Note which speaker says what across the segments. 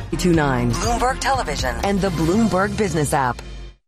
Speaker 1: 29, Bloomberg Television, and the Bloomberg Business app.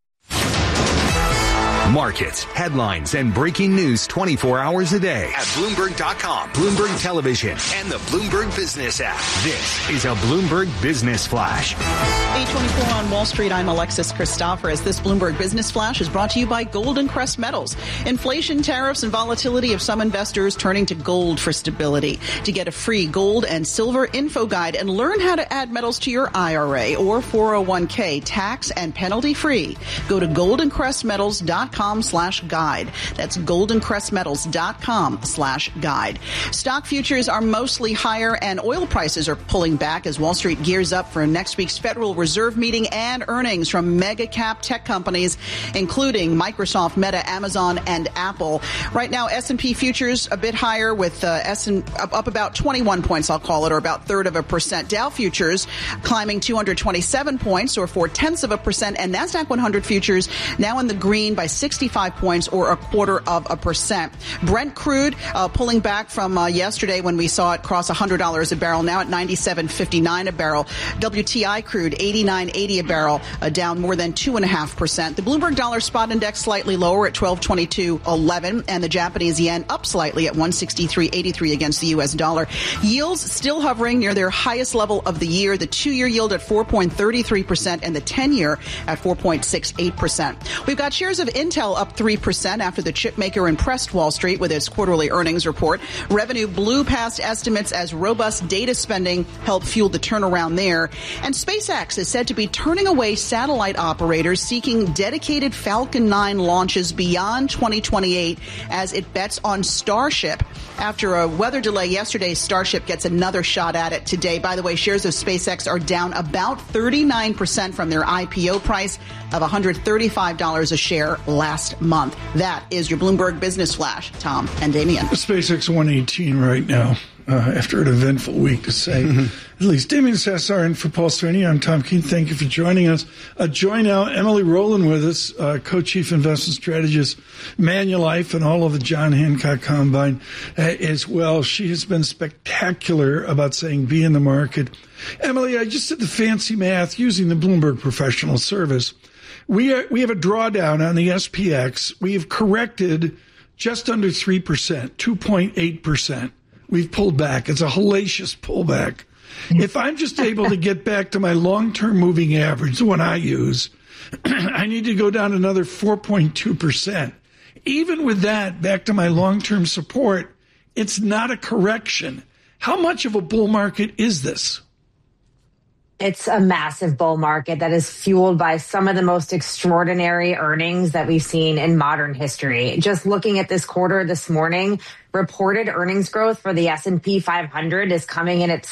Speaker 2: Markets, headlines, and breaking news 24 hours a day at Bloomberg.com, Bloomberg Television, and the Bloomberg Business app. This is a Bloomberg Business Flash.
Speaker 3: 8:24 on Wall Street. I'm Alexis Christoforous. This Bloomberg Business Flash is brought to you by Golden Crest Metals. Inflation, tariffs, and volatility of some investors turning to gold for stability. To get a free gold and silver info guide and learn how to add metals to your IRA or 401k tax and penalty free, go to goldencrestmetals.com/guide. That's goldencrestmetals.com/guide. Stock futures are mostly higher and oil prices are pulling back as Wall Street gears up for next week's Federal Reserve meeting and earnings from mega cap tech companies, including Microsoft, Meta, Amazon, and Apple. Right now, S&P futures a bit higher with up about 21 points, I'll call it, or about 1/3%. Dow futures climbing 227 points, or 0.4%, and NASDAQ 100 futures now in the green by 65 points, or 0.25%. Brent crude pulling back from yesterday when we saw it cross $100 a barrel, now at $97.59 a barrel. WTI crude $89.80 a barrel, down more than 2.5%. The Bloomberg Dollar Spot Index slightly lower at 1222.11, and the Japanese yen up slightly at 163.83 against the U.S. dollar. Yields still hovering near their highest level of the year. The 2-year yield at 4.33% and the 10-year at 4.68%. We've got shares of Intel up 3% after the chip maker impressed Wall Street with its quarterly earnings report. Revenue blew past estimates as robust data spending helped fuel the turnaround there. And SpaceX is said to be turning away satellite operators seeking dedicated Falcon 9 launches beyond 2028 as it bets on Starship. After a weather delay yesterday, Starship gets another shot at it today. By the way, shares of SpaceX are down about 39% from their IPO price of $135 a share last month. That is your Bloomberg Business Flash. Tom and Damien.
Speaker 4: SpaceX 118 right now. After an eventful week, to say at least. Damien Sassar in for Paul Strani. I'm Tom Keene. Thank you for joining us. Join now Emily Rowland with us, co-chief investment strategist, Manulife, and all of the John Hancock Combine as well. She has been spectacular about saying be in the market. Emily, I just did the fancy math using the Bloomberg Professional Service. We have a drawdown on the SPX. We have corrected just under 3%, 2.8%. We've pulled back. It's a hellacious pullback. If I'm just able to get back to my long-term moving average, the one I use, I need to go down another 4.2%. Even with that, back to my long-term support, it's not a correction. How much of a bull market is this?
Speaker 5: It's a massive bull market that is fueled by some of the most extraordinary earnings that we've seen in modern history. Just looking at this quarter this morning, reported earnings growth for the S&P 500 is coming in at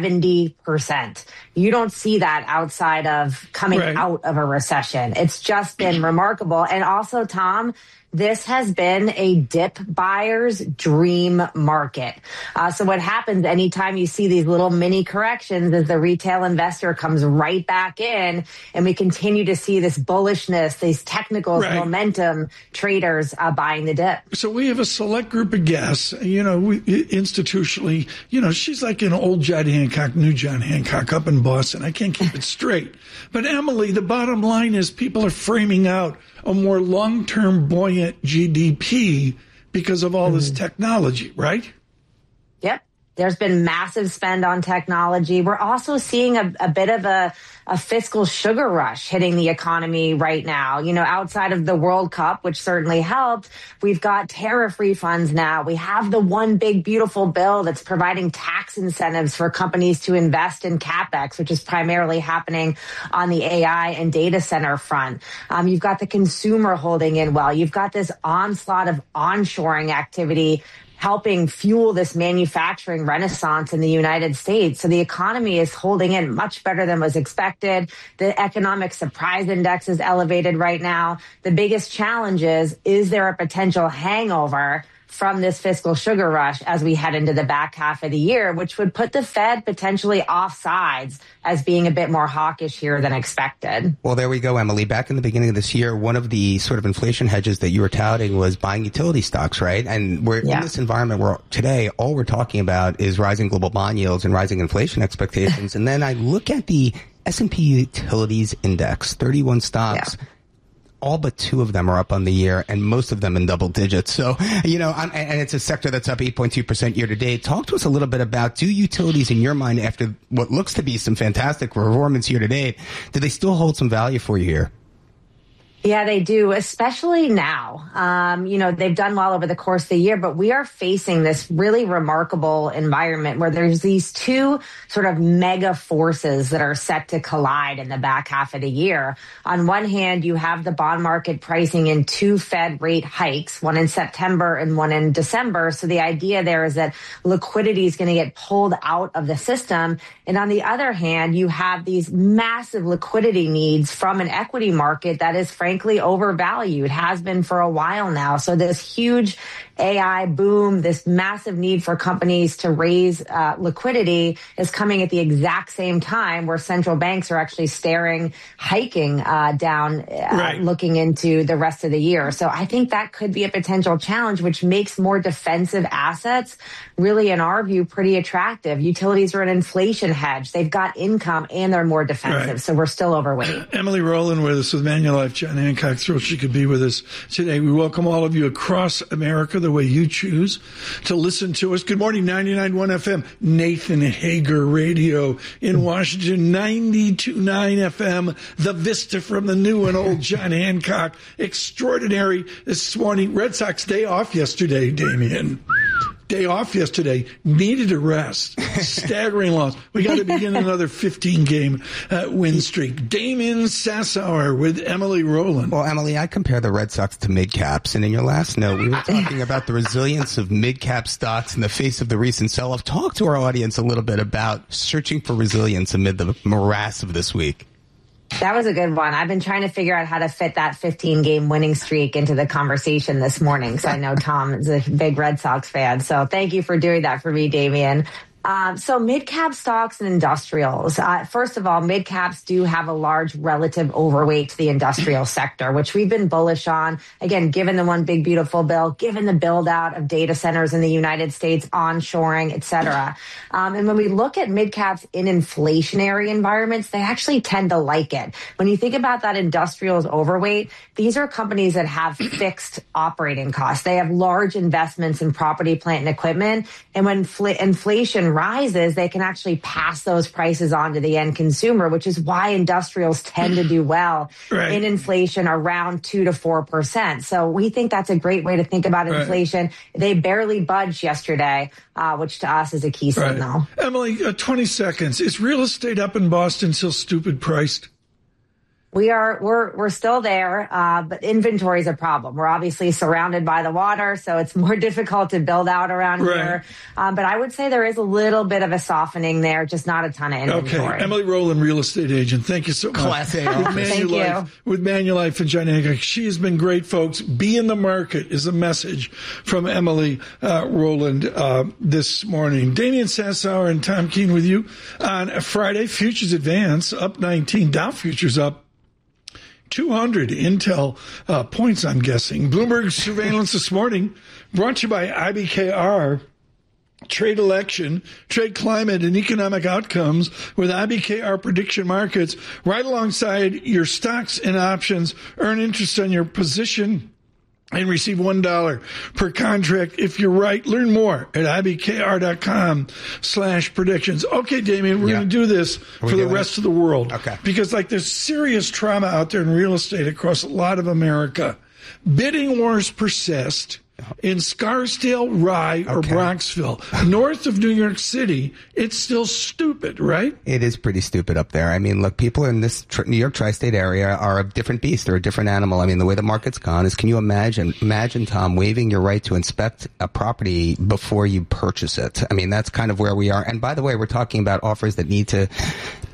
Speaker 5: 70%. You don't see that outside of coming out of a recession. It's just been remarkable. And also, Tom, this has been a dip buyer's dream market. So what happens anytime you see these little mini corrections is the retail investor comes right back in, and we continue to see this bullishness, these technicals, momentum traders buying the dip.
Speaker 4: So we have a select group of guests, institutionally, she's like an old John Hancock, new John Hancock up in Boston. I can't keep it straight. But Emily, the bottom line is people are framing out a more long-term buoyant GDP because of all this technology, right?
Speaker 5: Yep. There's been massive spend on technology. We're also seeing a bit of a fiscal sugar rush hitting the economy right now. Outside of the World Cup, which certainly helped, we've got tariff refunds now. We have the one big beautiful bill that's providing tax incentives for companies to invest in CapEx, which is primarily happening on the AI and data center front. You've got the consumer holding in well. You've got this onslaught of onshoring activity helping fuel this manufacturing renaissance in the United States. So the economy is holding in much better than was expected. The economic surprise index is elevated right now. The biggest challenge is there a potential hangover from this fiscal sugar rush as we head into the back half of the year, which would put the Fed potentially off sides as being a bit more hawkish here than expected.
Speaker 6: Well, there we go, Emily. Back in the beginning of this year, one of the sort of inflation hedges that you were touting was buying utility stocks, right? And we're in this environment where today all we're talking about is rising global bond yields and rising inflation expectations. And then I look at the S&P Utilities Index, 31 stocks. Yeah. All but 2 of them are up on the year, and most of them in double digits. So, and it's a sector that's up 8.2% year to date. Talk to us a little bit about, do utilities, in your mind, after what looks to be some fantastic performance year to date, do they still hold some value for you here?
Speaker 5: Yeah, they do, especially now. They've done well over the course of the year, but we are facing this really remarkable environment where there's these 2 sort of mega forces that are set to collide in the back half of the year. On one hand, you have the bond market pricing in 2 Fed rate hikes, one in September and one in December. So the idea there is that liquidity is going to get pulled out of the system. And on the other hand, you have these massive liquidity needs from an equity market that is frankly overvalued, has been for a while now. So this huge AI boom, this massive need for companies to raise liquidity is coming at the exact same time where central banks are actually hiking down, looking into the rest of the year. So I think that could be a potential challenge, which makes more defensive assets really, in our view, pretty attractive. Utilities are an inflation hedge. They've got income and they're more defensive. Right. So we're still overweight.
Speaker 4: Emily Rowland with us with Manulife. John Hancock, thrilled she could be with us today. We welcome all of you across America the way you choose to listen to us. Good morning, 99.1 FM, Nathan Hager Radio in Washington, 92.9 FM, The Vista from the new and old John Hancock. Extraordinary this morning. Red Sox day off yesterday, Damian. Day off yesterday, needed a rest. Staggering loss. We got to begin another 15-game win streak. Damian Sassower with Emily Rowland.
Speaker 6: Well, Emily, I compare the Red Sox to mid-caps, and in your last note, we were talking about the resilience of mid-cap stocks in the face of the recent sell-off. Talk to our audience a little bit about searching for resilience amid the morass of this week.
Speaker 5: That was a good one. I've been trying to figure out how to fit that 15-game winning streak into the conversation this morning, because I know Tom is a big Red Sox fan. So thank you for doing that for me, Damian. So mid-cap stocks and industrials. First of all, mid-caps do have a large relative overweight to the industrial sector, which we've been bullish on. Again, given the one big beautiful bill, given the build out of data centers in the United States, onshoring, et cetera. And when we look at mid-caps in inflationary environments, they actually tend to like it. When you think about that industrials overweight, these are companies that have fixed operating costs. They have large investments in property, plant, and equipment. And when inflation rises, they can actually pass those prices on to the end consumer, which is why industrials tend to do well in inflation around 2 to 4%. So we think that's a great way to think about inflation. They barely budged yesterday, which to us is a key signal.
Speaker 4: Emily, 20 seconds. Is real estate up in Boston still stupid priced?
Speaker 5: We're still there, but inventory is a problem. We're obviously surrounded by the water, so it's more difficult to build out around here. But I would say there is a little bit of a softening there, just not a ton of inventory.
Speaker 4: Okay, Emily Rowland, real estate agent. Thank you so much.
Speaker 6: Class A.
Speaker 5: Thank you.
Speaker 4: With Manulife and John Hancock. She has been great, folks. Be in the market is a message from Emily Rowland this morning. Damian Sassower and Tom Keene with you on a Friday. Futures advance up 19. Dow futures up 200 Intel points, I'm guessing. Bloomberg surveillance this morning brought to you by IBKR. Trade election, trade climate, and economic outcomes with IBKR prediction markets right alongside your stocks and options. Earn interest on your position and receive $1 per contract if you're right. Learn more at ibkr.com/predictions. Okay, Damian, we're going to do this for the rest of the world.
Speaker 6: Okay.
Speaker 4: Because there's serious trauma out there in real estate across a lot of America. Bidding wars persist in Scarsdale, Rye, or Bronxville. North of New York City, it's still stupid, right?
Speaker 6: It is pretty stupid up there. I mean, look, people in this New York tri-state area are a different beast. They're a different animal. I mean, the way the market's gone is, can you imagine, Tom, waiving your right to inspect a property before you purchase it? I mean, that's kind of where we are. And by the way, we're talking about offers that need to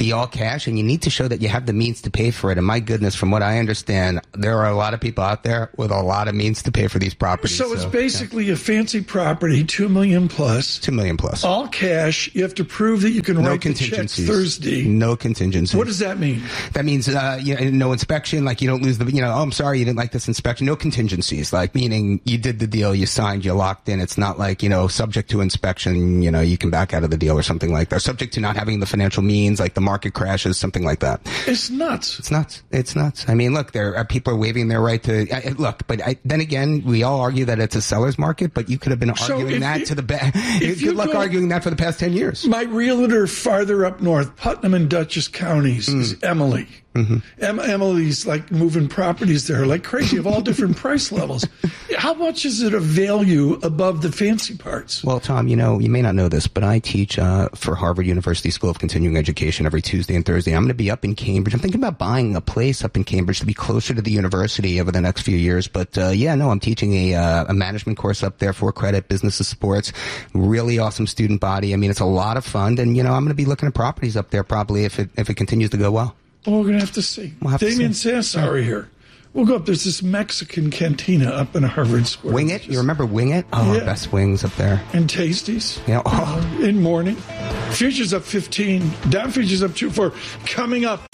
Speaker 6: be all cash, and you need to show that you have the means to pay for it. And my goodness, from what I understand, there are a lot of people out there with a lot of means to pay for these properties.
Speaker 4: So it's basically a fancy property, $2 million plus.
Speaker 6: $2 million plus.
Speaker 4: All cash. You have to prove that you can write the check Thursday.
Speaker 6: No contingencies.
Speaker 4: What does that mean?
Speaker 6: That means no inspection. Like you don't lose the. I'm sorry, you didn't like this inspection. No contingencies. Like meaning you did the deal, you signed, you locked in. It's not like subject to inspection. You can back out of the deal or something like that. Or subject to not having the financial means, like the market crashes, something like that.
Speaker 4: It's nuts.
Speaker 6: It's nuts. I mean, look, there are people waiving their right to look. But then again, we all argue that it's a seller's market. But you could have been arguing that to the back. Good luck arguing that for the past 10 years.
Speaker 4: My realtor farther up north, Putnam and Dutchess counties, is Emily. Mm-hmm. Emily's like moving properties there like crazy of all different price levels. How much is it of value above the fancy parts?
Speaker 6: Well, Tom, you may not know this, but I teach for Harvard University School of Continuing Education every Tuesday and Thursday. I'm going to be up in Cambridge. I'm thinking about buying a place up in Cambridge to be closer to the university over the next few years. But I'm teaching a management course up there for credit, business and sports. Really awesome student body. I mean, it's a lot of fun, and I'm going to be looking at properties up there probably if it continues to go well.
Speaker 4: Well, we're going to have to see. Damien Sassari here. We'll go up. There's this Mexican cantina up in Harvard Square.
Speaker 6: Wing It? You remember Wing It? Oh, yeah. Best wings up there.
Speaker 4: And Tasties.
Speaker 6: Yeah.
Speaker 4: In morning. Futures up 15. Dow futures up 2-4. Coming up.